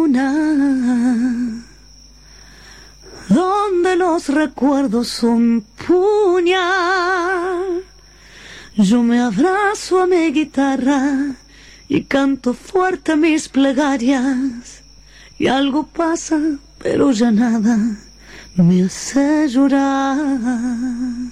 luna, donde los recuerdos son puñal. Yo me abrazo a mi guitarra y canto fuerte mis plegarias, y algo pasa, pero ya nada me hace llorar.